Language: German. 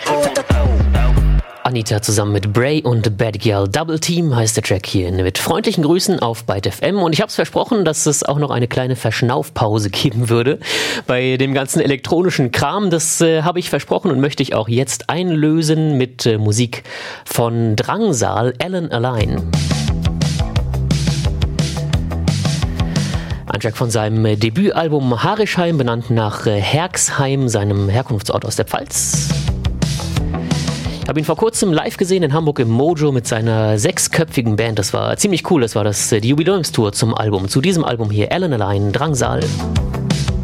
Anita zusammen mit Bray und Bad Gyal. Double Team heißt der Track hier. Mit freundlichen Grüßen auf Byte FM. Und ich habe es versprochen, dass es auch noch eine kleine Verschnaufpause geben würde bei dem ganzen elektronischen Kram. Das habe ich versprochen und möchte ich auch jetzt einlösen mit Musik von Drangsal, Alan Align. Ein Track von seinem Debütalbum Harischheim, benannt nach Herxheim, seinem Herkunftsort aus der Pfalz. Ich habe ihn vor kurzem live gesehen in Hamburg im Mojo mit seiner 6-köpfigen Band. Das war ziemlich cool. Das war die Jubiläumstour zum Album. Zu diesem Album hier Alan Align, Drangsal.